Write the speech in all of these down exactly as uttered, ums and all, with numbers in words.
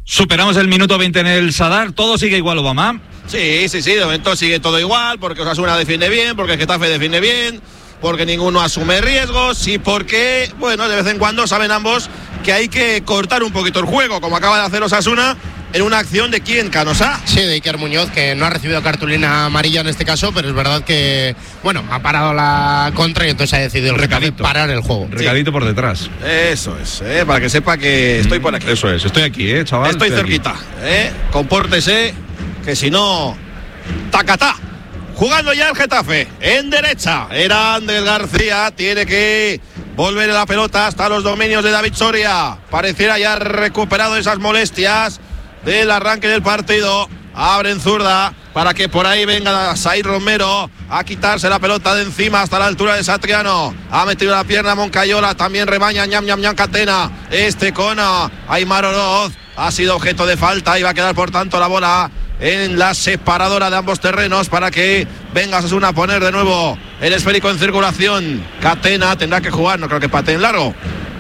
Superamos el minuto veinte en el Sadar, todo sigue igual, Obama. Sí, sí, sí, de momento sigue todo igual, porque Osasuna defiende bien, porque el Getafe defiende bien, porque ninguno asume riesgos y porque, bueno, de vez en cuando saben ambos que hay que cortar un poquito el juego, como acaba de hacer Osasuna en una acción de quién, Canosa. Sí, de Iker Muñoz, que no ha recibido cartulina amarilla en este caso, pero es verdad que, bueno, ha parado la contra y entonces ha decidido el Getafe parar el juego. Recadito sí. Por detrás. Eso es, ¿eh? Para que sepa que estoy por aquí. Eso es, estoy aquí, ¿eh, chaval? Estoy, estoy cerquita, ¿eh? Compórtese, que si no, tacatá. Jugando ya el Getafe, en derecha, era Ander García, tiene que volver la pelota hasta los dominios de David Soria. Pareciera ya recuperado esas molestias del arranque del partido. Abren zurda para que por ahí venga Said Romero a quitarse la pelota de encima hasta la altura de Satriano. Ha metido la pierna Moncayola, también remaña ñam ñam ñam Catena. Este con Aimar Oroz ha sido objeto de falta y va a quedar por tanto la bola en la separadora de ambos terrenos para que venga Osasuna a poner de nuevo el esférico en circulación. Catena tendrá que jugar, no creo que patee en largo.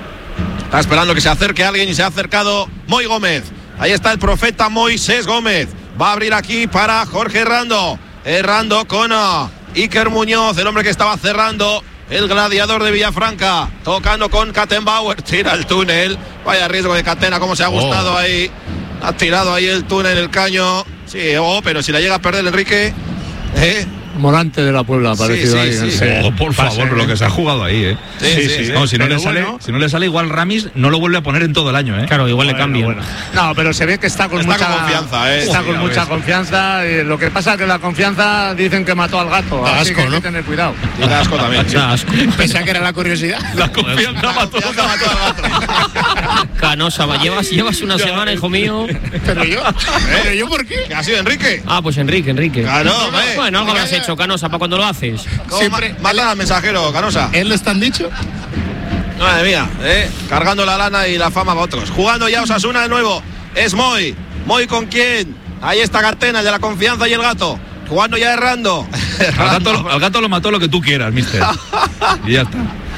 Está esperando que se acerque alguien y se ha acercado Moy Gómez. Ahí está el profeta Moisés Gómez. Va a abrir aquí para Jorge Herrando. Herrando con Iker Muñoz, el hombre que estaba cerrando el gladiador de Villafranca. Tocando con Kattenbauer. Tira el túnel. Vaya riesgo de Catena, como se ha gustado oh. ahí. Ha tirado ahí el túnel, el caño. Sí, oh, pero si la llega a perder Enrique. ¿eh? Morante de la Puebla ha aparecido sí, sí, ahí. Sí, sí. Oh, por favor, Pase, lo que se ha jugado ahí, ¿eh? Sí, sí, sí, sí. No, si, no le sale, bueno, si no le sale igual Ramis, no lo vuelve a poner en todo el año, ¿eh? Claro, igual bueno, le cambia. Bueno. No, pero se ve que está con está mucha con confianza, ¿eh? Está Sí, con mucha ves. confianza. Y lo que pasa es que la confianza dicen que mató al gato. Da así asco, que hay ¿no? que tener cuidado. Y da asco también. Sí. Da asco. Pensaba que era la curiosidad. La confianza La mató. confianza mató al gato. Canosa, va, llevas, llevas una semana, hijo mío. Pero yo, pero yo ¿por qué? ¿Qué ha sido Enrique? Ah, pues Enrique, Enrique. Claro, hombre. Bueno, algo habrás hecho, Canosa, para cuando lo haces. Siempre- Ma- matan al mensajero, Canosa. ¿Él lo están dicho? Madre mía, ¿eh? Cargando la lana y la fama para otros. Jugando ya Osasuna de nuevo. Es Moy. ¿Moy con quién? Ahí está Catena, el de la confianza y el gato. Jugando ya Errando. Al gato, al gato lo mató lo que tú quieras, mister. Y ya está.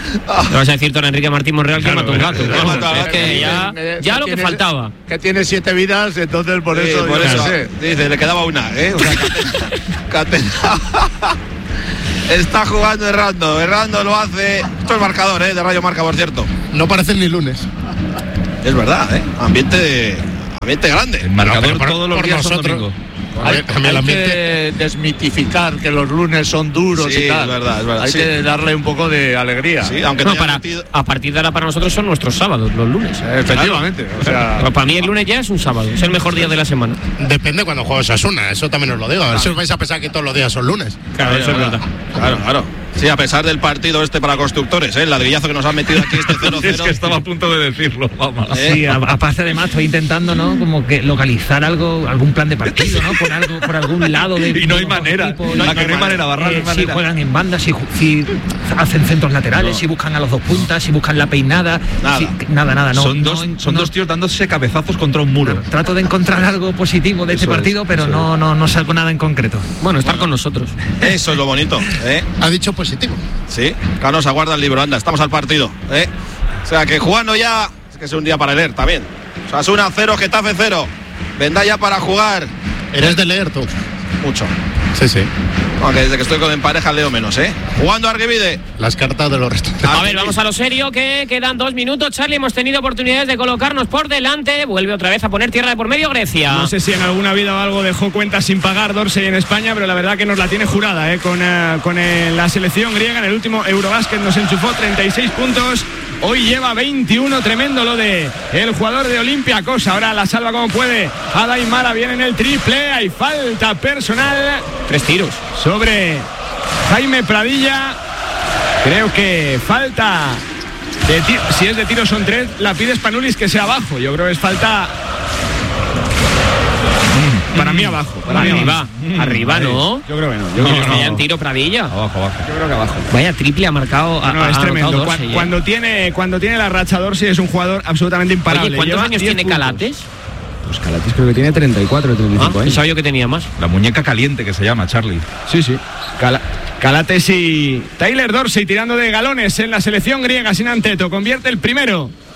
Te vas a decir, don Enrique Martín Monreal, que Claro, mató un gato. eh, Vamos, mató al es gato. que ya, ya lo que tiene- faltaba. Que tiene siete vidas, entonces por Sí, eso. por yo eso. qué sé. Dice, le quedaba una, ¿eh? O sea, Catena. Catena. Está jugando Errando. Errando lo hace. Esto es marcador, ¿eh? De Radio Marca, por cierto. No parecen ni lunes. Es verdad, ¿eh? Ambiente, ambiente grande. El marcador No, pero por- todos los por días son nosotros. domingo. Hay, A mí el hay ambiente- que desmitificar que los lunes son duros Sí, y tal. es verdad, es verdad, Hay sí. que darle un poco de alegría. Sí, aunque No, te hayan para, metido- a partir de ahora para nosotros son nuestros sábados, los lunes. Efectivamente. O sea, Pero para mí el lunes ya es un sábado, es el mejor día de la semana. Depende cuando juegas Osasuna, eso también os lo digo. A ver si os vais a pensar que todos los días son lunes. Claro, eso es verdad. Claro, claro. Sí, a pesar del partido este para constructores, ¿eh? El ladrillazo que nos han metido aquí este cero cero. Es que estaba a punto de decirlo, vamos. ¿Eh? Sí, a- aparte además estoy intentando, ¿no? Como que localizar algo, algún plan de partido, ¿no? Por algo, por algún lado de. Y no hay de los manera. equipos, La que no hay manera, Barral, no hay Eh, si manera. juegan en banda, si, ju- si hacen centros laterales, No. si buscan a los dos puntas, si buscan la peinada. Nada. si- nada, nada, no. son no- dos, no- son dos tíos dándose cabezazos contra un muro. Trato de encontrar algo positivo de este Eso es, partido, pero eso no, no, no salgo nada en concreto. Bueno, estar con nosotros. Eso es lo bonito, ¿eh? Ha dicho positivo. Sí, Canosa, guarda el libro, anda, estamos al partido, ¿eh? O sea que jugando ya, es que es un día para leer también. Osasuna cero, Getafe cero. Vendrá ya para jugar Eres de leer tú. mucho. Sí, sí. Aunque desde que estoy con en pareja leo menos, ¿eh? Jugando Argivide. Las cartas de los restaurantes. A ver, vamos a lo serio, que quedan dos minutos. Charlie, hemos tenido oportunidades de colocarnos por delante. Vuelve otra vez a poner tierra de por medio Grecia. No sé si en alguna vida o algo dejó cuentas sin pagar Dorsey en España, pero la verdad que nos la tiene jurada, ¿eh? Con, eh, con eh, la selección griega en el último Eurobasket nos enchufó treinta y seis puntos. Hoy lleva veintiuno, tremendo lo de el jugador de Olympiacos. Ahora la salva como puede. Adaimara viene en el triple. Hay falta personal Tres tiros. sobre Jaime Pradilla. Creo que falta de ti- si es de tiro son tres. La pide Spanulis que sea abajo. Yo creo que es falta. Para mí abajo. Para mí Arriba, abajo. arriba, ¿no? Yo creo que no. Yo Yo creo que creo no. que ya en tiro Pradilla. Abajo, abajo. Yo creo que abajo. Vaya triple ha marcado. Ha, No, ha es anotado tremendo. Dorsey, Cuando, ¿eh? cuando tiene cuando tiene la racha Dorsey es un jugador absolutamente imparable. Oye, ¿cuántos Lleva años diez tiene puntos. Calates? Pues Calates creo que tiene treinta y cuatro, treinta y Ah, cinco años. pensaba yo que tenía más. La muñeca caliente que se llama, Charlie. Sí, sí. Cala- Calates y Tyler Dorsey tirando de galones en la selección griega sin Anteto. Convierte el primero.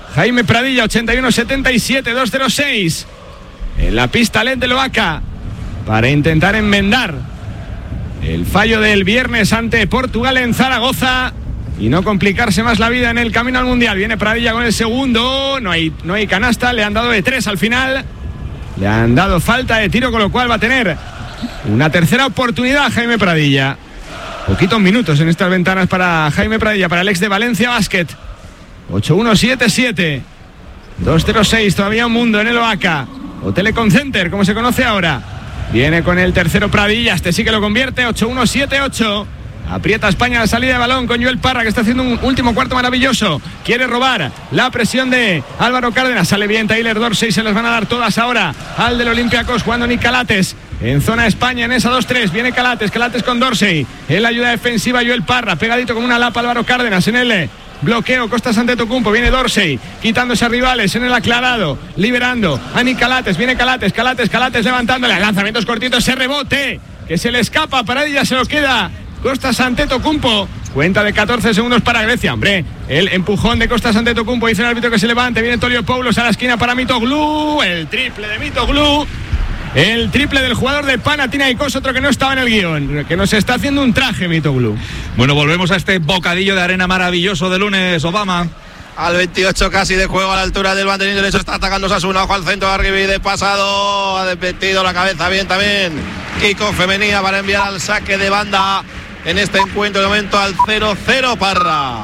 Jaime Pradilla, ochenta y uno setenta y siete, dos cero seis. En la pista L E D de Loaca para intentar enmendar el fallo del viernes ante Portugal en Zaragoza y no complicarse más la vida en el camino al Mundial. Viene Pradilla con el segundo, no hay, no hay canasta, le han dado de tres al final, le han dado falta de tiro, con lo cual va a tener una tercera oportunidad Jaime Pradilla. Poquitos minutos en estas ventanas para Jaime Pradilla, para el ex de Valencia Basket. ocho uno siete siete, dos cero seis, todavía un mundo en el Oaca o Telecom Center, como se conoce ahora. Viene con el tercero Pradilla, este sí que lo convierte, ocho uno siete ocho. Aprieta España la salida de balón con Joel Parra, que está haciendo un último cuarto maravilloso. Quiere robar la presión de Álvaro Cárdenas. Sale bien Tyler Dorsey, se las van a dar todas ahora al del Olympiacos, jugando Nick Calates. En zona España, en esa dos tres, viene Calates, Calates con Dorsey. En la ayuda defensiva Joel Parra, pegadito como una lapa Álvaro Cárdenas en el bloqueo. Costas Antetokounmpo, viene Dorsey, quitándose a rivales en el aclarado, liberando a Nick Calates. Viene Calates, Calates, Calates levantándole. Lanzamientos cortitos, ese rebote que se le escapa, Pradilla se lo queda. Costas Antetokounmpo, cuenta de catorce segundos para Grecia. Hombre, el empujón de Costas Antetokounmpo, dice el árbitro que se levante. Viene Toliopoulos a la esquina para Mitoglou, el triple de Mitoglou, el triple del jugador de Panathinaikos, otro que no estaba en el guión, que nos está haciendo un traje Mitoglou. Bueno, volvemos a este bocadillo de arena maravilloso de lunes, Obama. Al veintiocho casi de juego, a la altura del banderín derecho, está atacando Osasuna, ojo al centro de Arribi, de pasado, ha desmetido la cabeza bien también Kiko Femenía para enviar al saque de banda en este encuentro. De momento al cero cero, Parra.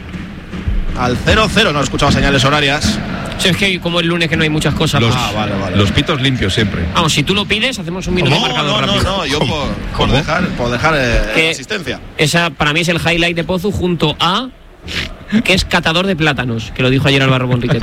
Al cero cero, no he escuchado señales horarias. Sí, es que como el lunes que no hay muchas cosas. Los, pues, ah, vale, vale. Los pitos limpios siempre. Vamos, si tú lo pides, hacemos un minuto no, marcador no, rápido. No, no, yo por, por dejar, por dejar eh, la asistencia. Esa para mí es el highlight de Pozu, junto a que es catador de plátanos, que lo dijo ayer Álvaro Bonriquete.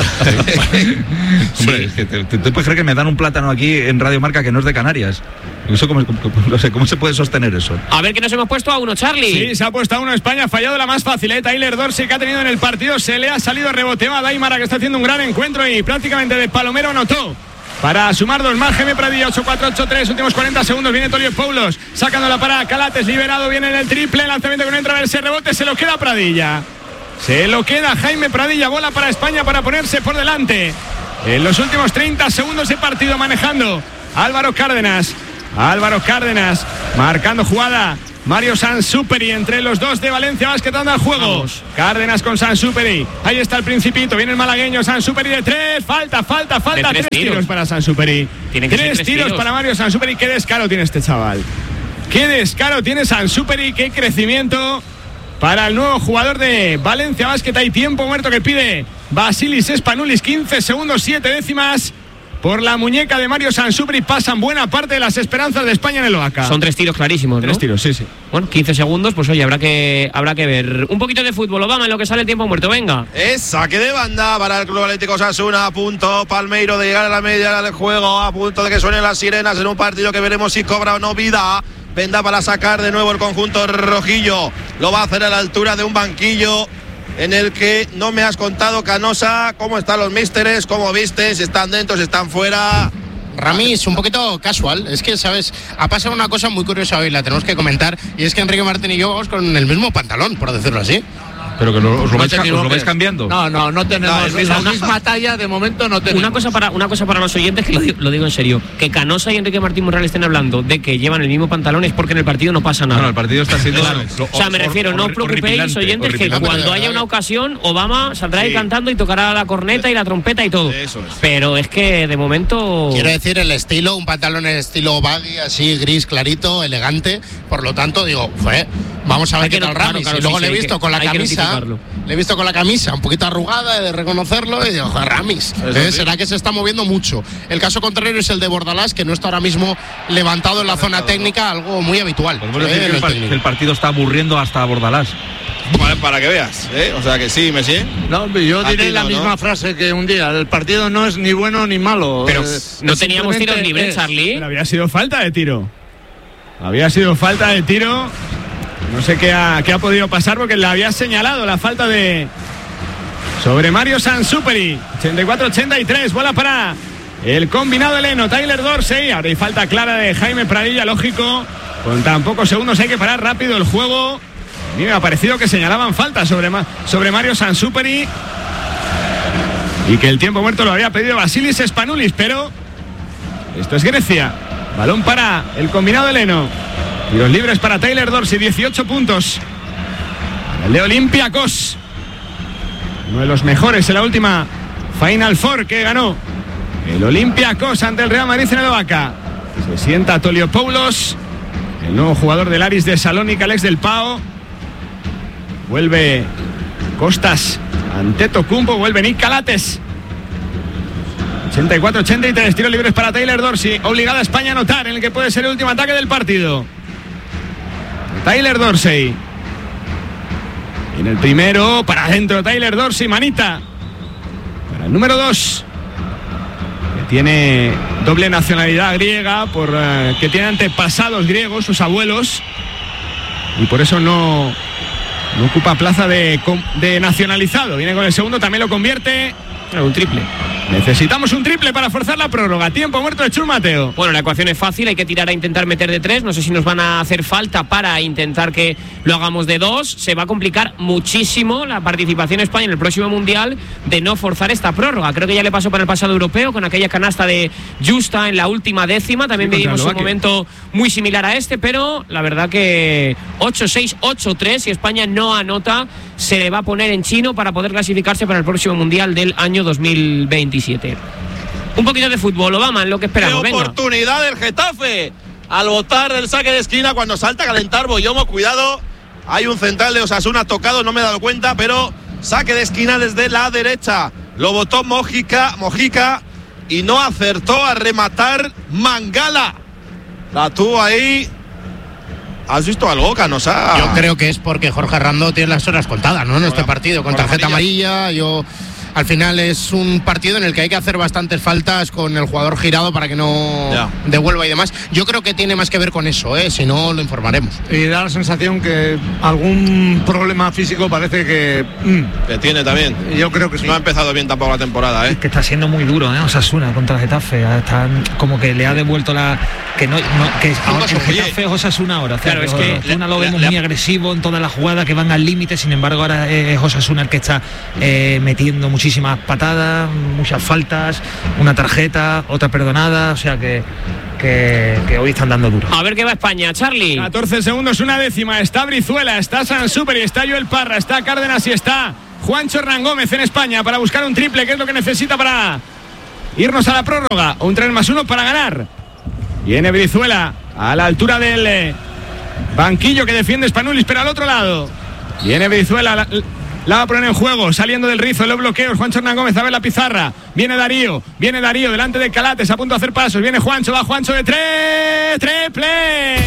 Hombre, sí. Es que te, te, te puedes creer que me dan un plátano aquí en Radio Marca que no es de Canarias. Eso cómo, cómo, no sé, ¿cómo se puede sostener eso? A ver, que nos hemos puesto a uno, Charlie. Sí, se ha puesto a uno España, ha fallado la más fácil, ¿eh? Tyler Dorsey, que ha tenido en el partido, se le ha salido reboteado a Daimara, que está haciendo un gran encuentro y prácticamente de palomero anotó. Para sumar dos más, Jaime Pradilla, ocho cuatro ocho tres, últimos cuarenta segundos, viene Toliopoulos, sacándola para Calates, liberado, viene en el triple, lanzamiento que no entra, ese rebote, se lo queda Pradilla. Se lo queda Jaime Pradilla, bola para España para ponerse por delante. En los últimos treinta segundos de partido, manejando Álvaro Cárdenas. Álvaro Cárdenas, marcando jugada. Mario Sansuperi entre los dos de Valencia Basket, anda al juego. Vamos. Cárdenas con Sansuperi. Ahí está el Principito, viene el malagueño. Sansuperi de tres. Falta, falta, falta. Tres, tres tiros. tiros para Sansuperi. Tienen que tres, ser tres tiros, tiros para Mario Sansuperi. Qué descaro tiene este chaval. Qué descaro tiene Sansuperi. Qué crecimiento para el nuevo jugador de Valencia Basket. Hay tiempo muerto que pide Basilis Spanulis. quince segundos, siete décimas. Por la muñeca de Mario Sansuperi pasan buena parte de las esperanzas de España en el Oaca. Son tres tiros clarísimos, ¿no? Tres tiros, sí, sí. Bueno, quince segundos, pues oye, habrá que, habrá que ver. Un poquito de fútbol, Obama, en lo que sale el tiempo muerto, venga. Es saque de banda para el Club Atlético Osasuna, a punto Palmeiro de llegar a la media del juego, a punto de que suenen las sirenas en un partido que veremos si cobra o no vida. Venda para sacar de nuevo el conjunto rojillo. Lo va a hacer a la altura de un banquillo en el que no me has contado, Canosa, cómo están los místeres, cómo viste, si están dentro, si están fuera. Ramis, un poquito casual. Es que, ¿sabes? Ha pasado una cosa muy curiosa hoy, la tenemos que comentar, y es que Enrique Martín y yo vamos con el mismo pantalón, por decirlo así. Pero que lo, os, lo No vais, te os lo vais cambiando. No, no, no tenemos No, es la una- misma talla, de momento no tenemos. Una cosa para una cosa para los oyentes, que lo digo, lo digo en serio, que Canosa y Enrique Martín Morral estén hablando de que llevan el mismo pantalón es porque en el partido no pasa nada. Bueno, el partido está siendo. Claro. lo- O sea, me hor- refiero, no hor- os preocupéis, horripilante, oyentes, que horripilante. cuando haya una ocasión, Obama saldrá ahí Sí. cantando y tocará la corneta y la trompeta y todo. Eso es. Pero es que de momento. Quiero decir, el estilo, un pantalón en estilo baggy, así gris clarito, elegante. Por lo tanto, digo, fue, vamos a ver Hay qué que tal no- claro, Ramis. claro, y luego sí, le he sí, hay visto que- con la hay que camisa. notificarlo. Le he visto con la camisa un poquito arrugada, de reconocerlo, y digo, joder, Ramis. ¿eh? sí. Será que se está moviendo mucho. El caso contrario es el de Bordalás, que no está ahora mismo levantado en la zona técnica, algo muy habitual. Podemos ¿eh? decir en que el, el par- técnico. que el partido está aburriendo hasta a Bordalás. Para, para que veas, ¿eh? O sea que sí, Messi. No, yo A diré ti la no, misma ¿no? frase que un día. El partido no es ni bueno ni malo. Pero Eh, no teníamos tiros simplemente libres, es- Charlie. Pero había sido falta de tiro. Había sido falta de tiro. No sé qué ha, qué ha podido pasar porque le había señalado la falta de. Sobre Mario Sansuperi. ochenta y cuatro ochenta y tres. Bola para el combinado heleno. Tyler Dorsey. Ahora hay falta clara de Jaime Pradilla, lógico. Con tan pocos segundos hay que parar rápido el juego. A mí me ha parecido que señalaban falta sobre, Ma- sobre Mario Sansuperi. y que el tiempo muerto lo había pedido Vasilis Spanoulis, pero esto es Grecia. Balón para el combinado heleno. Tiros libres para Tyler Dorsey, dieciocho puntos. Para el de Olympiacos, uno de los mejores en la última Final Four que ganó el Olympiacos ante el Real Madrid en el Oaca. Se sienta Toliopoulos, el nuevo jugador del Aris de Salónica, el ex del Pau. Vuelve Costas Antetokounmpo, vuelve Nick Calates. ochenta y cuatro ochenta y tres, tiros libres para Tyler Dorsey. Obligada a España a anotar en el que puede ser el último ataque del partido. Tyler Dorsey. En el primero, para adentro Tyler Dorsey, manita. Para el número dos, que tiene doble nacionalidad griega, por uh, que tiene antepasados griegos, sus abuelos. Y por eso no, no ocupa plaza de, de nacionalizado. Viene con el segundo, también lo convierte. Un triple. Necesitamos un triple para forzar la prórroga. Tiempo muerto de Chur Mateo. Bueno, la ecuación es fácil, hay que tirar a intentar meter de tres. No sé si nos van a hacer falta para intentar que lo hagamos de dos. Se va a complicar muchísimo la participación de España en el próximo Mundial de no forzar esta prórroga. Creo que ya le pasó para el pasado europeo con aquella canasta de Justa en la última décima. También sí, vivimos un momento muy similar a este, pero la verdad que ocho seis, ocho tres, si España no anota, se le va a poner en chino para poder clasificarse para el próximo Mundial del año dos mil veintisiete. Un poquito de fútbol, Obama, en lo que esperamos. ¡Qué oportunidad del Getafe! Al botar el saque de esquina, cuando salta a calentar Boyomo, cuidado. Hay un central de Osasuna tocado, no me he dado cuenta, pero saque de esquina desde la derecha. Lo botó Mojica, Mojica y no acertó a rematar Mangala. La tuvo ahí. ¿Has visto algo, Canosa? Yo creo que es porque Jorge Rando tiene las horas contadas, ¿no? En este partido, con tarjeta amarilla. Yo... Al final es un partido en el que hay que hacer bastantes faltas con el jugador girado para que no ya. devuelva y demás. Yo creo que tiene más que ver con eso, ¿eh? Si no, lo informaremos. Y da la sensación que algún problema físico parece que... Mm. Que tiene también. Yo creo que sí. No ha empezado bien tampoco la temporada, ¿eh? Es que está siendo muy duro, ¿eh? Osasuna contra el Getafe. Está como que le ha devuelto la... Que no, no que ahora, el Getafe es Osasuna ahora. O sea, claro, es que Osasuna lo vemos muy agresivo en todas las jugadas que van al límite. Sin embargo, ahora es Osasuna el que está eh, metiendo mucho. Muchísimas patadas, muchas faltas, una tarjeta, otra perdonada, o sea que, que, que hoy están dando duro. A ver qué va España, Charlie. catorce segundos, una décima, está Brizuela, está Sansuper y está Joel Parra, está Cárdenas y está Juancho Hernán Gómez en España para buscar un triple, que es lo que necesita para irnos a la prórroga, o un tres más uno para ganar. Viene Brizuela a la altura del eh, banquillo que defiende Spanoulis, pero al otro lado. Viene Brizuela, la, la va a poner en juego, saliendo del rizo, los bloqueos, Juancho Hernán Gómez a ver la pizarra, viene Darío, viene Darío delante de Calates, a punto de hacer pasos, viene Juancho, va Juancho de tres, triple,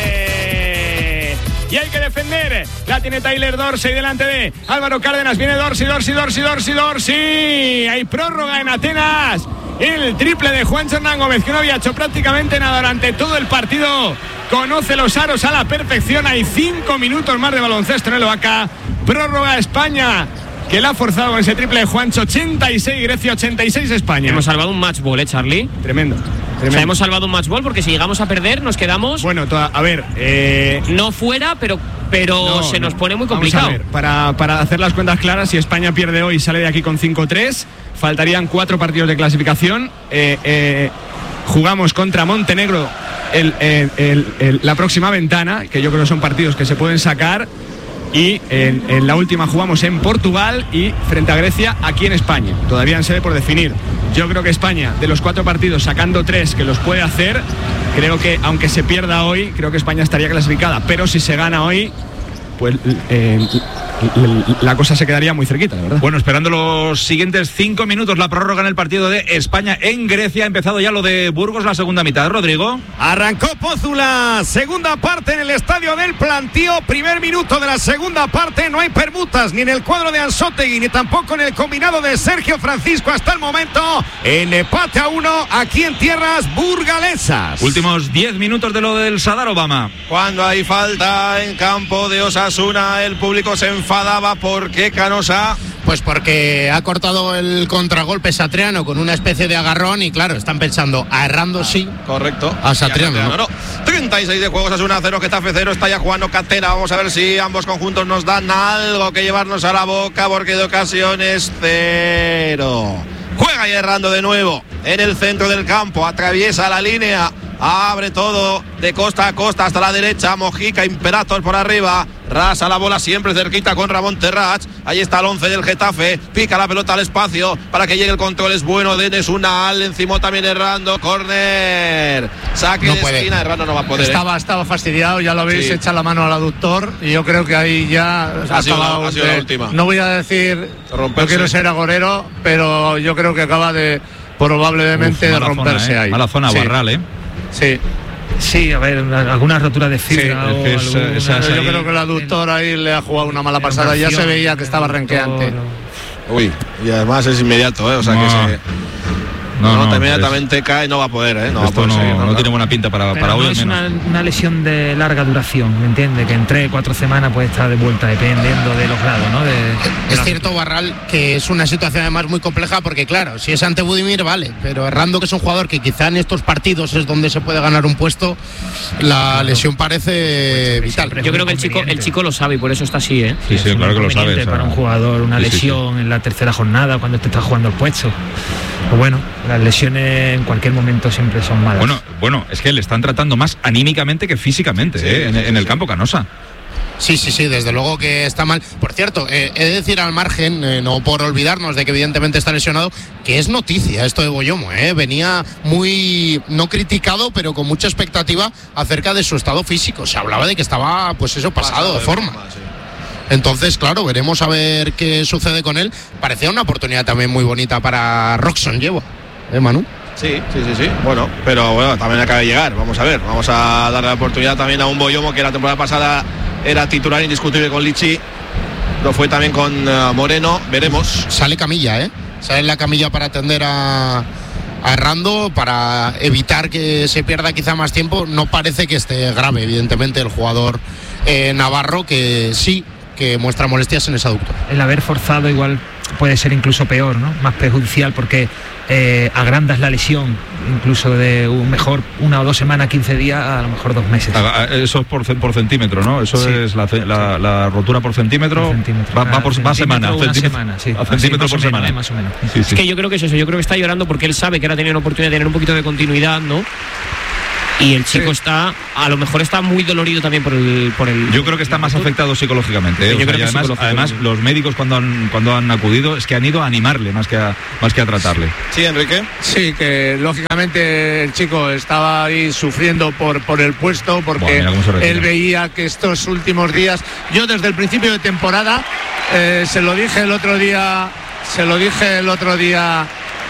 y hay que defender, la tiene Tyler Dorsey delante de Álvaro Cárdenas, viene Dorsey, Dorsey, Dorsey, Dorsey, Dorsey, hay prórroga en Atenas, el triple de Juancho Hernán Gómez, que no había hecho prácticamente nada durante todo el partido, conoce los aros a la perfección, hay cinco minutos más de baloncesto en el Oaca. Prórroga España, que la ha forzado con ese triple de Juancho. Ochenta y seis Grecia, ochenta y seis España. Hemos salvado un match ball, ¿eh, Charlie? Tremendo, tremendo. O sea, hemos salvado un match ball porque si llegamos a perder nos quedamos... Bueno, toda, a ver... Eh... No fuera, pero, pero no, se no. nos pone muy complicado. Vamos a ver, para, para hacer las cuentas claras, si España pierde hoy y sale de aquí con cinco tres, faltarían cuatro partidos de clasificación. Eh, eh, jugamos contra Montenegro el, el, el, el, la próxima ventana, que yo creo que son partidos que se pueden sacar. Y en, en la última jugamos en Portugal y frente a Grecia aquí en España. Todavía no se ve por definir. Yo creo que España, de los cuatro partidos, sacando tres que los puede hacer, creo que aunque se pierda hoy, creo que España estaría clasificada. Pero si se gana hoy, pues eh, la cosa se quedaría muy cerquita, la verdad. Bueno, esperando los siguientes cinco minutos, la prórroga en el partido de España en Grecia. Ha empezado ya lo de Burgos, la segunda mitad. Rodrigo. Arrancó Pózula, segunda parte en el estadio del Plantío, primer minuto de la segunda parte. No hay permutas ni en el cuadro de Ansótegui ni tampoco en el combinado de Sergio Francisco hasta el momento. En empate a uno aquí en tierras burgalesas. Últimos diez minutos de lo del Sadar, Obama. Cuando hay falta en campo de Osasuna, el público se enfadaba porque Canosa Pues porque ha cortado el contragolpe Satriano con una especie de agarrón y claro, están pensando a Errando sí. Correcto. A Satriano, no. ¿no? no. treinta y seis de juegos, Osasuna cero, Getafe cero, está ya jugando Catena. Vamos a ver si ambos conjuntos nos dan algo que llevarnos a la boca, porque de ocasiones cero. Juega ya Errando de nuevo en el centro del campo, atraviesa la línea, abre todo de costa a costa hasta la derecha. Mojica, Imperator por arriba, rasa la bola siempre cerquita con Ramón Terrats. Ahí está el once del Getafe, pica la pelota al espacio para que llegue el control, es bueno de Nesunal, encima también Errando, córner, saque no de puede. esquina, Errando no va a poder. Estaba, ¿eh? estaba fastidiado, ya lo habéis sí. echado la mano al aductor y yo creo que ahí ya ha, ha sido, la, ha sido de, la última. No voy a decir, romperse. No quiero ser agorero, pero yo creo que acaba de probablemente Uf, de romperse zona, ¿eh? ahí. Mala zona, sí. Barral, ¿eh? Sí. Sí, a ver, alguna rotura de fibra. Sí, o es, alguna, esa, yo ahí, creo que el aductor ahí le ha jugado una mala pasada. Ya se veía que estaba renqueante. No. Uy, y además es inmediato, ¿eh? O sea no. que se. No, no, no, inmediatamente es... cae, no va a poder, ¿eh? No, va a poder no, seguir, no, no tiene buena pinta para, para hoy. No es una, una lesión de larga duración, ¿me entiende? Que en tres, cuatro semanas puede estar de vuelta, dependiendo de los grados, ¿no? De, de es la... cierto, Barral, que es una situación además muy compleja, porque claro, si es ante Budimir, vale, pero Errando, que es un jugador que quizá en estos partidos es donde se puede ganar un puesto, la claro. lesión parece pues, vital. Yo creo que el chico, el chico lo sabe y por eso está así, ¿eh? Sí, sí, sí claro que lo sabe. Para o sea, un jugador, una sí, lesión sí, sí. en la tercera jornada, cuando te está jugando el puesto. Pues bueno, las lesiones en cualquier momento siempre son malas. Bueno, bueno, es que le están tratando más anímicamente que físicamente, sí, ¿eh? en, en el campo Canosa. Sí, sí, sí, desde luego que está mal. Por cierto, eh, he de decir al margen, eh, no por olvidarnos de que evidentemente está lesionado, que es noticia esto de Boyomo, ¿eh? Venía muy, no criticado, pero con mucha expectativa acerca de su estado físico. Se hablaba de que estaba, pues eso, pasado, pasado de forma. forma sí. Entonces, claro, veremos a ver qué sucede con él. Parecía una oportunidad también muy bonita para Roxon, llevo, ¿eh, Manu? Sí, sí, sí, sí. Bueno, pero bueno, también acaba de llegar. Vamos a ver, vamos a darle la oportunidad también a un Boyomo que la temporada pasada era titular indiscutible con Lichi. Lo fue también con uh, Moreno. Veremos. Sale Camilla, ¿eh? Sale la Camilla para atender a, a Errando, para evitar que se pierda quizá más tiempo. No parece que esté grave, evidentemente, el jugador eh, navarro, que sí, que muestra molestias en ese aductor. El haber forzado igual puede ser incluso peor, ¿no? Más perjudicial, porque eh, agrandas la lesión incluso de un mejor una o dos semanas, quince días, a lo mejor dos meses. Eso es por, por centímetro, ¿no? Eso sí. es la, la, la rotura por centímetro, por centímetro. Va, va por va semana, una semana, sí. A centímetro por semana. Más o menos. Sí, sí. Es que yo creo que es eso, yo creo que está llorando porque él sabe que ahora tiene una oportunidad de tener un poquito de continuidad, ¿no? Y el chico sí. está, a lo mejor está muy dolorido también por el... Por el yo creo que está más afectado psicológicamente. ¿eh? Sí, yo o sea, creo además, además, los médicos cuando han, cuando han acudido es que han ido a animarle más que a, más que a tratarle. Sí, Enrique. Sí, que lógicamente el chico estaba ahí sufriendo por, por el puesto, porque bueno, él veía que estos últimos días... Yo desde el principio de temporada, eh, se lo dije el otro día, se lo dije el otro día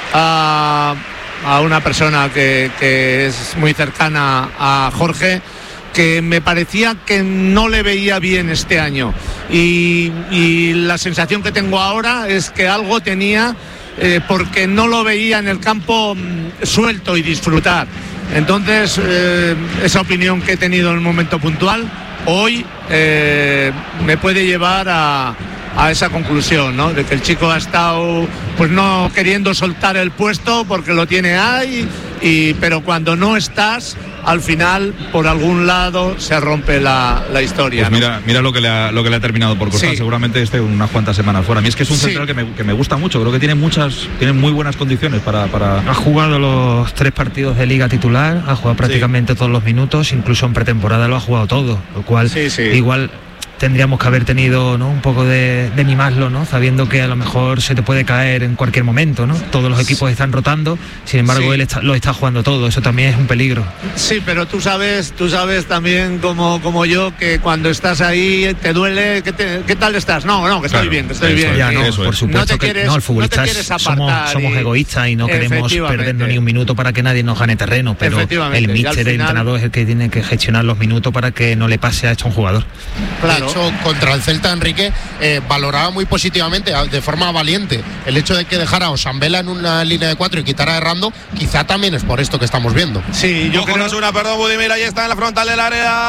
a... a una persona que, que es muy cercana a Jorge, que me parecía que no le veía bien este año y, y la sensación que tengo ahora es que algo tenía eh, porque no lo veía en el campo mmm, suelto y disfrutar. Entonces eh, esa opinión que he tenido en un momento puntual hoy eh, me puede llevar a a esa conclusión, ¿no? De que el chico ha estado pues no queriendo soltar el puesto porque lo tiene ahí, y, pero cuando no estás, al final, por algún lado, se rompe la, la historia. Pues ¿no? mira, mira lo que le ha, lo que le ha terminado por costar, sí. seguramente esté unas cuantas semanas fuera. A mí es que es un sí. central que me, que me gusta mucho, creo que tiene muchas, tiene muy buenas condiciones para, para... Ha jugado los tres partidos de liga titular, ha jugado prácticamente sí. todos los minutos, incluso en pretemporada lo ha jugado todo, lo cual sí, sí. igual... tendríamos que haber tenido, ¿no?, un poco de, de mimarlo, ¿no?, sabiendo que a lo mejor se te puede caer en cualquier momento, ¿no? Todos los equipos están rotando, sin embargo sí. él está, lo está jugando todo, eso también es un peligro. Sí, pero tú sabes, tú sabes también como, como yo que cuando estás ahí te duele, ¿qué, te, ¿qué tal estás? No, no, que estoy claro, bien, que estoy bien. Ya, no, eso por supuesto no que quieres, no, el futbolista no somos, somos egoístas y no queremos perdernos ni un minuto para que nadie nos gane terreno, pero el míster, el entrenador es el que tiene que gestionar los minutos para que no le pase a esto a un jugador. Claro. claro. hecho, contra el Celta, Enrique eh, valoraba muy positivamente, de forma valiente, el hecho de que dejara a Osambela en una línea de cuatro y quitara a Errando, quizá también es por esto que estamos viendo. Sí, yo creo que es una, perdón, Budimir, ahí está en la frontal del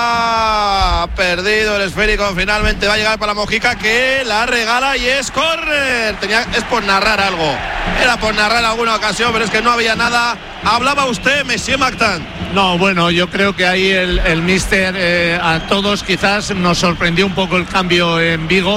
área, perdido el esférico, finalmente va a llegar para la Mojica, que la regala y es córner. Tenía, es por narrar algo, era por narrar alguna ocasión, pero es que no había nada. Hablaba usted, Monsieur Mactan. No, bueno, yo creo que ahí el, el míster eh, a todos quizás nos sorprendió un poco el cambio en Vigo,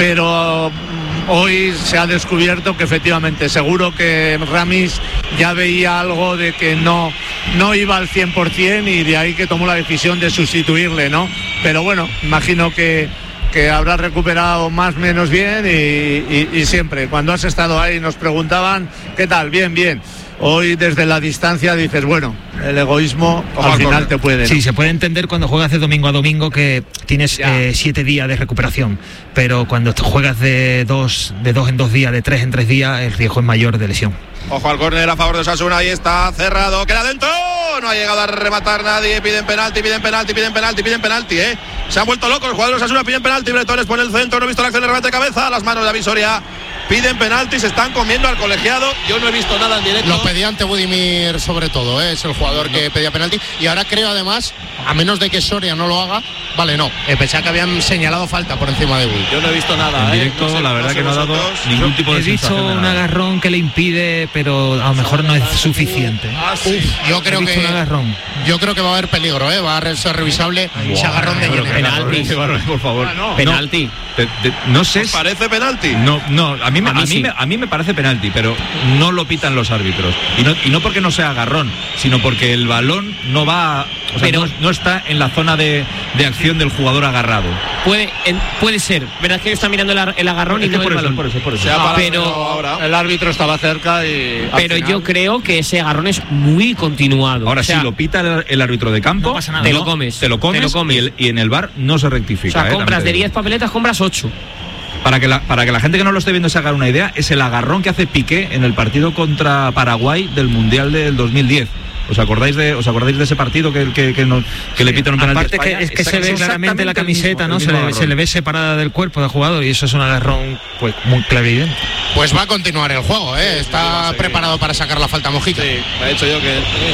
pero um, hoy se ha descubierto que efectivamente, seguro que Ramis ya veía algo de que no, no iba al cien por ciento y de ahí que tomó la decisión de sustituirle, ¿no? Pero bueno, imagino que que habrá recuperado más o menos bien y, y, y siempre, cuando has estado ahí nos preguntaban, ¿qué tal? Bien, bien. Hoy desde la distancia dices, bueno, el egoísmo Ojo, al final te puede, ¿no? Sí, se puede entender cuando juegas de domingo a domingo que tienes eh, siete días de recuperación, pero cuando juegas de dos, de dos en dos días, de tres en tres días, el riesgo es mayor de lesión. Ojo al córner a favor de Osasuna, ahí está cerrado, queda dentro, no ha llegado a rematar nadie, piden penalti, piden penalti, piden penalti, piden penalti, ¿eh? Se han vuelto locos, los jugadores de Osasuna piden penalti, Bretones pone el centro, no he visto la acción de remate de cabeza, las manos de Avisoria, piden penalti, se están comiendo al colegiado, yo no he visto nada en directo. Lo pedía ante Budimir sobre todo, ¿eh? Es el jugador que pedía penalti y ahora creo además, a menos de que Soria no lo haga, vale, no, eh, pensaba que habían señalado falta por encima de Bud. Yo no he visto nada, en ¿eh? directo, no sé, la verdad no sé que no ha dado ningún tipo de He visto un agarrón que le impide, pero a lo mejor no es suficiente. Ah, sí. Yo creo que un agarrón. Yo creo que va a haber peligro, ¿eh? Va a ser revisable ese agarrón de Jenner. Penalti, por favor. Ah, no. Penalti. Te, te, no sé. Si ¿parece penalti? No, no. A mí, me, a, mí, a, mí sí. me, a mí me parece penalti, pero no lo pitan los árbitros y no, y no porque no sea agarrón, sino porque el balón no va, o sea, pero, no, no está en la zona de, de acción del jugador agarrado. Puede, en, puede ser. Verdad que está mirando el, el agarrón es y no por el eso, balón. Por eso, por eso. Se ha parado, pero ahora. El árbitro estaba cerca y. Pero final... yo creo que ese agarrón es muy continuado. Ahora, o sea, si lo pita el, el árbitro de campo, no pasa nada. Te lo comes. Te lo comes, te lo comes. Y, el, y en el V A R no se rectifica. O sea, eh, compras de diez papeletas, compras ocho. Para que, la, para que la gente que no lo esté viendo se haga una idea, es el agarrón que hace Piqué en el partido contra Paraguay del Mundial del dos mil diez. ¿Os acordáis de, os acordáis de ese partido que, que, que, nos, que le pitan un penalti? Aparte que, es que se ve claramente la camiseta, mismo, ¿no? Se le, se le ve separada del cuerpo del jugador y eso es un agarrón pues muy clarividente. Pues va a continuar el juego, ¿eh? Está preparado para sacar la falta Mojica. Sí, me he dicho yo que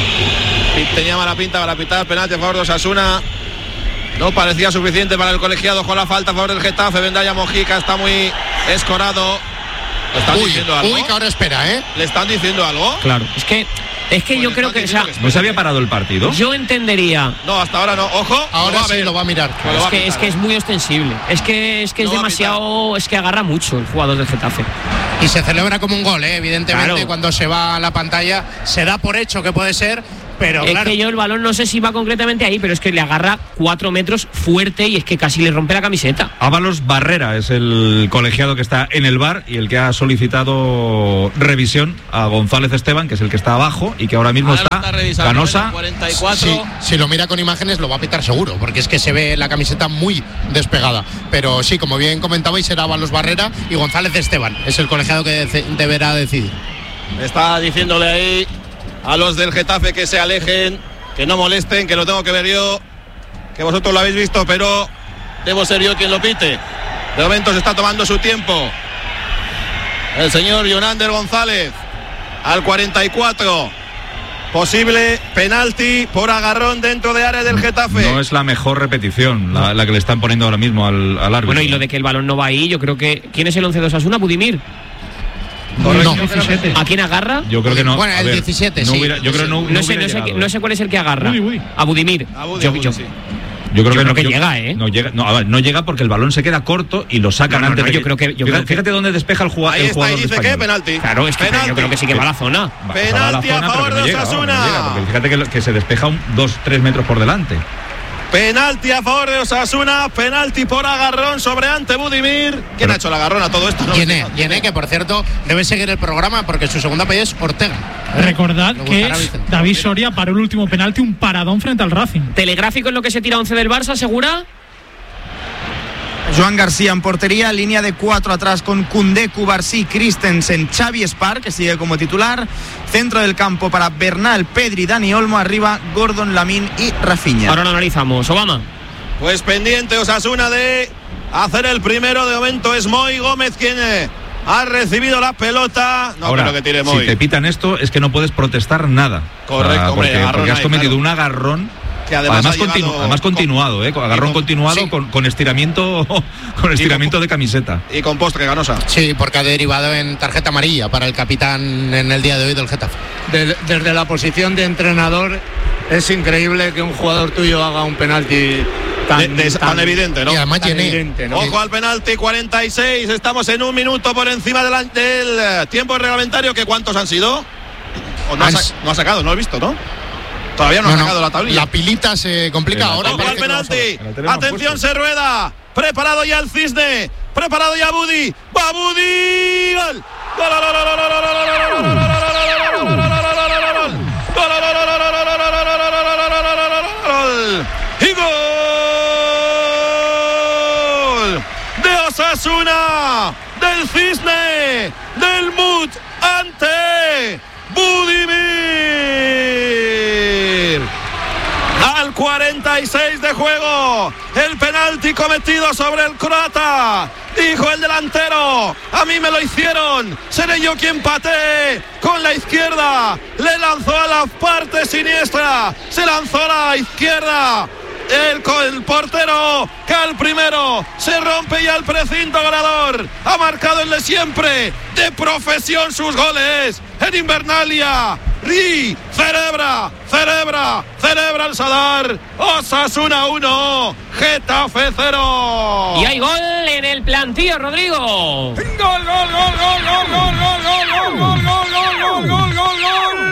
eh, tenía mala pinta para pitar penalti a favor de Osasuna. No parecía suficiente para el colegiado con la falta a favor del Getafe. Vendaya Mojica está muy escorado. ¿Le están uy, diciendo algo? Uy, que ahora espera, ¿eh? ¿Le están diciendo algo? Claro. Es que Es que pues yo creo que, o sea, que ¿no se había parado el partido? Yo entendería. No, hasta ahora no. Ojo, ahora sí lo va a mirar. Es, va a que, mirar. es que es muy ostensible. Es que es que es demasiado, es que agarra mucho el jugador del Getafe. Y se celebra como un gol, ¿eh? Evidentemente, claro. Cuando se va a la pantalla se da por hecho que puede ser. Pero es claro. que yo el balón no sé si va concretamente ahí, pero es que le agarra cuatro metros fuerte y es que casi le rompe la camiseta. Ábalos Barrera es el colegiado que está en el V A R y el que ha solicitado revisión a González Esteban, que es el que está abajo y que ahora mismo ahora está, está Canosa. cuarenta y cuatro. Sí, si lo mira con imágenes lo va a pitar seguro, porque es que se ve la camiseta muy despegada. Pero sí, como bien comentabais, era Ábalos Barrera y González Esteban es el colegiado que de- deberá decidir. Está diciéndole ahí a los del Getafe que se alejen, que no molesten, que lo tengo que ver yo, que vosotros lo habéis visto, pero debo ser yo quien lo pite. De momento se está tomando su tiempo el señor Yonander González al cuarenta y cuatro. Posible penalti por agarrón dentro de área del Getafe. No es la mejor repetición la, la que le están poniendo ahora mismo al, al árbitro. Bueno, y lo de que el balón no va ahí, yo creo que... ¿Quién es el once de Osasuna? Budimir. No. ¿A quién agarra? Yo creo que no. Bueno, el ver, diecisiete, no sí. hubiera, yo creo no, No, no sé, no, sé, no sé cuál es el que agarra. Uy, uy. A Budimir. A Budi, yo, a Budi, yo- sí. Yo creo Yo que, creo que no, llega, ¿eh? No llega, no, a ver, no llega porque el balón se queda corto y lo sacan No, no, antes no, de yo creo que- yo fíjate, creo que- fíjate dónde despeja el, jugua- Ahí el está, jugador y dice español. que penalti. Claro, es que Penalti. yo creo que sí que va a la zona. Va- va a la Penalti a zona, favor pero que no de llega, vamos, no Osasuna. llega, porque fíjate que, lo- que se despeja un dos tres metros por delante. Penalti a favor de Osasuna, penalti por agarrón sobre Ante Budimir. ¿Quién Pero- ha hecho el agarrón a todo esto? No, Yené, no, Yené, que por cierto debe seguir el programa porque su segunda apellido es Ortega. Recordad Me que gustará, Vicente. David Soria paró el último penalti, un paradón frente al Racing. Telegráfico es lo que se tira once del Barça, ¿segura? Joan García en portería, línea de cuatro atrás con Koundé, Cubarsí, Christensen, Xavi Espar, que sigue como titular. Centro del campo para Bernal, Pedri, Dani Olmo. Arriba Gordon, Lamine y Rafinha. Ahora lo analizamos. Obama. Pues pendiente Osasuna de hacer el primero. De momento es Moy Gómez quien eh, ha recibido la pelota. No Ahora, creo que tire Moy. Si te pitan esto es que no puedes protestar nada. Correcto, o sea, hombre, porque, porque has ahí, cometido claro. un agarrón. Que además, además, continu llevado, además continuado, ¿eh? Agarrón con, continuado sí. con, con estiramiento con estiramiento con, de camiseta. Y con postre, Ganosa. Sí, porque ha derivado en tarjeta amarilla para el capitán en el día de hoy del Getafe. De, desde la posición de entrenador es increíble que un jugador tuyo haga un penalti tan, de, de, tan, tan evidente, ¿no? Y además tan evidente, ¿no? Ojo al penalti, cuarenta y seis. Estamos en un minuto por encima de la, del tiempo reglamentario. ¿Que cuántos han sido? ¿O no, ha, no ha sacado? No lo he visto, ¿no? Todavía no, no ha sacado no, la tablilla. La pilita se complica ahora. Ojo al penalti. Atención, se rueda. Preparado ya el Cisne. Preparado ya Budi. ¡Va Budi! ¡Gol! ¡Gol! ¡Y gol! De Osasuna. Del Cisne. Del Mut ante Budimir. Al cuarenta y seis de juego, el penalti cometido sobre el croata. Dijo el delantero: a mí me lo hicieron, seré yo quien patee con la izquierda. Le lanzó a la parte siniestra, se lanzó a la izquierda. El, el portero Cal primero se rompe ya el precinto ganador. Ha marcado el de siempre, de profesión, sus goles en Invernalia. Ri, celebra, celebra, celebra el Sadar. Osasuna uno, Getafe cero. Y hay gol en el plantío, Rodrigo. Gol, gol, gol, gol, gol, gol, gol, gol, gol, gol, gol, gol, gol, gol, gol.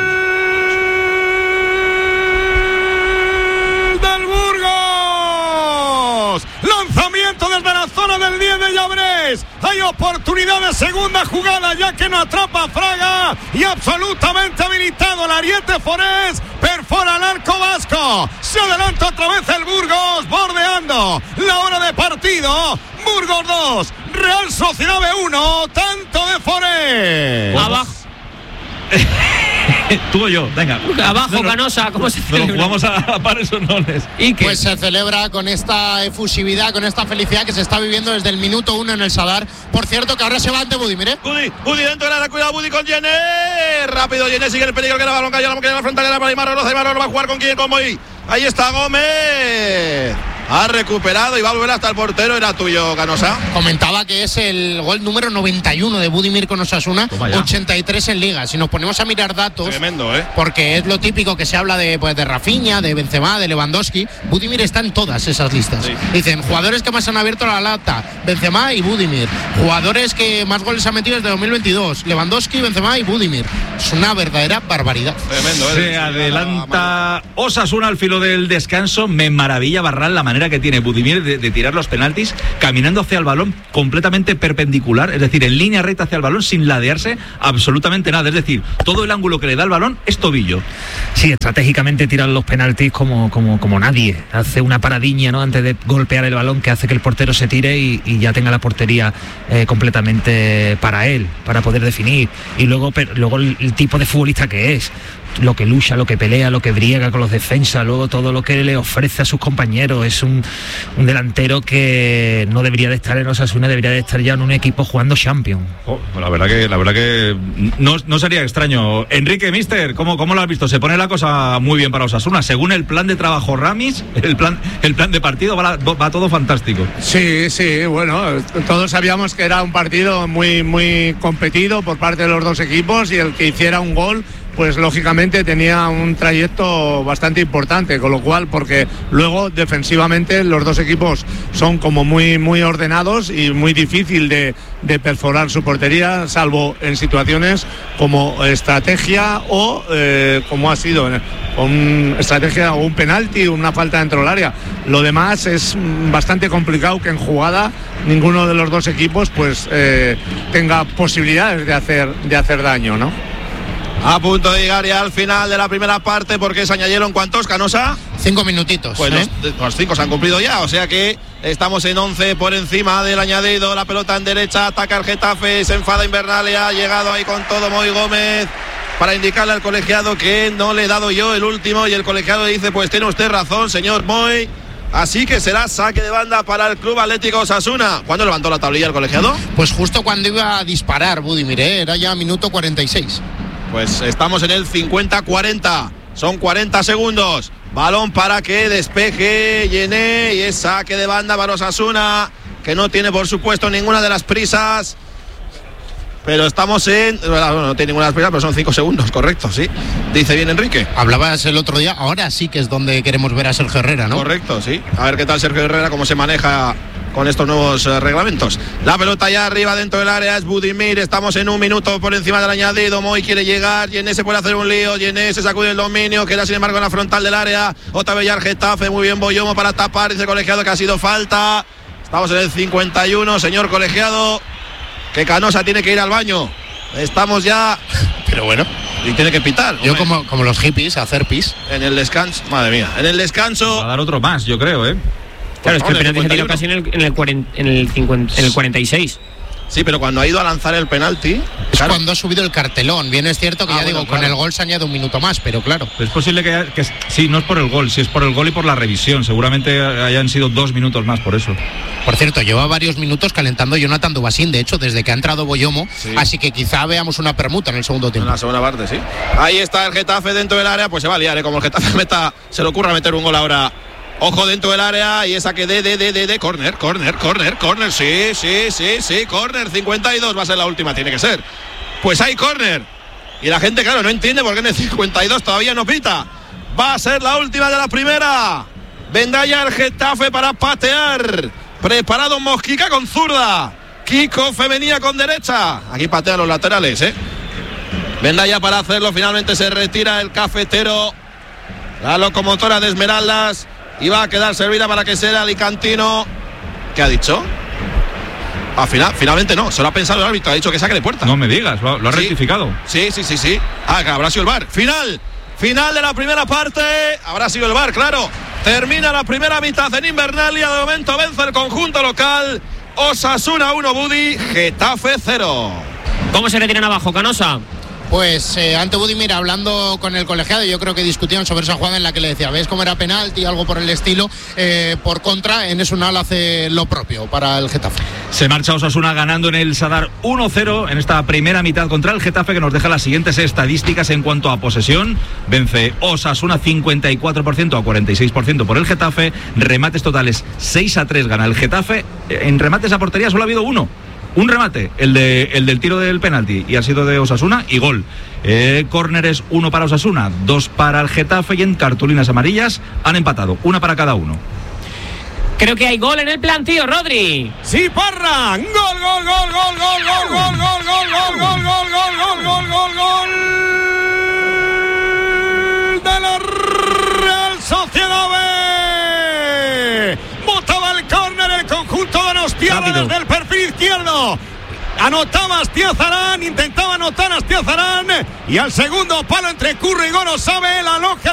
Lanzamiento desde la zona del diez de Llabrés. Hay oportunidad de segunda jugada, ya que no atrapa Fraga. Y absolutamente habilitado el Ariete Forés. Perfora el arco vasco. Se adelanta otra vez el Burgos, bordeando la hora de partido. Burgos dos, Real Sociedad uno. Tanto de Forés. Abajo. Tú o yo, venga. Abajo, no, no, Canosa, ¿cómo se celebra? Nos jugamos a, a pares o nones. ¿Y qué? Pues se celebra con esta efusividad, con esta felicidad que se está viviendo desde el minuto uno en el Sadar. Por cierto, que ahora se va ante Budi, mire. Budi, Budi dentro de la cuidado, Budi con Yené. Rápido, Yené sigue el peligro que la balón cayó, la la frontal para Aymar Roza. Aymar va a jugar con quién, con Moy. Ahí está Gómez. Ha recuperado y va a volver hasta el portero. Era tuyo, Canosa. Comentaba que es el gol número noventa y uno de Budimir con Osasuna, ochenta y tres en Liga. Si nos ponemos a mirar datos, tremendo, ¿eh? Porque es lo típico que se habla de, pues, de Rafinha, de Benzema, de Lewandowski. Budimir está en todas esas listas. Sí. Dicen, jugadores que más han abierto la lata, Benzema y Budimir. Jugadores que más goles han metido desde dos mil veintidós, Lewandowski, Benzema y Budimir. Es una verdadera barbaridad. Tremendo, ¿eh? Se adelanta Osasuna al filo del descanso. Me maravilla Barral la manera que tiene Budimir de, de tirar los penaltis caminando hacia el balón completamente perpendicular, es decir, en línea recta hacia el balón sin ladearse absolutamente nada, es decir, todo el ángulo que le da el balón es tobillo. Sí, estratégicamente tirar los penaltis como, como, como nadie, hace una paradiña, ¿no?, antes de golpear el balón que hace que el portero se tire y, y ya tenga la portería eh, completamente para él, para poder definir, y luego, pero, luego el, el tipo de futbolista que es, lo que lucha, lo que pelea, lo que briega con los defensas, luego todo lo que le ofrece a sus compañeros. Es un, un delantero que no debería de estar en Osasuna, debería de estar ya en un equipo jugando Champions. Oh, la verdad que la verdad que no, no sería extraño. Enrique, mister, ¿cómo, ¿cómo lo has visto? Se pone la cosa muy bien para Osasuna. Según el plan de trabajo Ramis, el plan, el plan de partido va, va todo fantástico. Sí, sí, bueno, todos sabíamos que era un partido muy, muy competido por parte de los dos equipos y el que hiciera un gol, pues lógicamente tenía un trayecto bastante importante, con lo cual, porque luego defensivamente los dos equipos son como muy, muy ordenados y muy difícil de, de perforar su portería, salvo en situaciones como estrategia o eh, como ha sido con estrategia o un penalti, una falta dentro del área. Lo demás es bastante complicado que en jugada ninguno de los dos equipos pues eh, tenga posibilidades de hacer, de hacer daño, ¿no? A punto de llegar ya al final de la primera parte, porque se añadieron ¿cuántos, Canosa? Cinco minutitos. Pues ¿eh? los, los cinco se han cumplido ya, o sea que estamos en once por encima del añadido. La pelota en derecha, ataca el Getafe, se enfada Invernalia, ha llegado ahí con todo Moy Gómez para indicarle al colegiado que no le he dado yo el último, y el colegiado dice, pues tiene usted razón, señor Moy, Así que será saque de banda para el Club Atlético Osasuna. ¿Cuándo levantó la tablilla el colegiado? Pues justo cuando iba a disparar Budimir, ¿eh? Era ya minuto cuarenta y seis. Pues estamos en el cincuenta cuarenta. Son cuarenta segundos. Balón para que despeje Yené y es saque de banda para Osasuna, que no tiene por supuesto ninguna de las prisas. Pero estamos en... Bueno, no tiene ninguna de las prisas, pero son cinco segundos, correcto, sí. Dice bien Enrique. Hablabas el otro día, ahora sí que es donde queremos ver a Sergio Herrera, ¿no? Correcto, sí. A ver qué tal Sergio Herrera, cómo se maneja con estos nuevos eh, reglamentos. La pelota ya arriba dentro del área es Budimir. Estamos en un minuto por encima del añadido. Moy quiere llegar. Yené se puede hacer un lío. Yené se sacude el dominio. Queda sin embargo en la frontal del área. Otra vez ya el Getafe. Muy bien Boyomo para tapar. Dice el colegiado que ha sido falta. Estamos en el cincuenta y uno, señor colegiado. Que Canosa tiene que ir al baño. Estamos ya. Pero bueno. Y tiene que pitar. Yo como, como los hippies, hacer pis. En el descanso. Madre mía. En el descanso. Va a dar otro más, yo creo, ¿eh? Claro, es que el penalti se tiró casi en el, en el, cuarenta, en el, cincuenta, en el cuarenta y seis. Sí, pero cuando ha ido a lanzar el penalti. Es claro, cuando ha subido el cartelón. Bien, es cierto que ah, ya bueno, digo, claro, con el gol se añade un minuto más, pero claro. Es posible que, que. Sí, no es por el gol, sí es por el gol y por la revisión. Seguramente hayan sido dos minutos más por eso. Por cierto, lleva varios minutos calentando Jonathan Dubasín, de hecho, desde que ha entrado Boyomo. Sí. Así que quizá veamos una permuta en el segundo tiempo. En la segunda parte, sí. Ahí está el Getafe dentro del área, pues se va a liar, ¿eh? Como el Getafe meta, se le ocurra meter un gol ahora. Ojo dentro del área y esa que de, de, de, de, de, córner, córner, córner, córner, sí, sí, sí, sí, córner, cincuenta y dos va a ser la última, tiene que ser. Pues hay córner. Y la gente, claro, no entiende por qué en el cincuenta y dos todavía no pita. Va a ser la última de la primera. Vendrá ya el Getafe para patear. Preparado Mosquica con zurda. Kiko Femenía con derecha. Aquí patean los laterales, ¿eh? Vendrá ya para hacerlo, finalmente se retira el cafetero. La locomotora de Esmeraldas. Y va a quedar servida para que sea el alicantino. ¿Qué ha dicho? Ah, final, finalmente no, se lo ha pensado el árbitro, ha dicho que saque de puerta. No me digas, lo, lo ha sí. rectificado. Sí, sí, sí, sí. Ah, habrá sido el V A R. Final, final de la primera parte. Habrá sido el V A R, claro. Termina la primera mitad en Invernalia. De momento vence el conjunto local. Osasuna uno, Budi, Getafe cero. ¿Cómo se retiran abajo, Canosa? Pues eh, ante Budimir, hablando con el colegiado, yo creo que discutían sobre esa jugada en la que le decía, ¿ves cómo era penalti? Algo por el estilo. Eh, por contra, Enes Unal hace lo propio para el Getafe. Se marcha Osasuna ganando en el Sadar uno cero en esta primera mitad contra el Getafe, que nos deja las siguientes estadísticas en cuanto a posesión. Vence Osasuna cincuenta y cuatro por ciento a cuarenta y seis por ciento por el Getafe. Remates totales seis a tres gana el Getafe. En remates a portería solo ha habido uno. Un remate, el, de, el del tiro del penalti, y ha sido de Osasuna y gol. Eh, córneres, uno para Osasuna, dos para el Getafe, y en cartulinas amarillas han empatado, una para cada uno. Creo que hay gol en el plantío, Rodri. Sí, Parra. Gol, gol, gol, gol, gol, gol, gol, gol, gol, gol, gol, gol, gol, gol, gol, gol, gol de la Real Sociedad B. Botaba el córner el conjunto de Donostiarra desde el perfil izquierdo. Anotaba Astiazarán, intentaba anotar Astiazarán y al segundo palo entre Curro y Goro sabe la logia.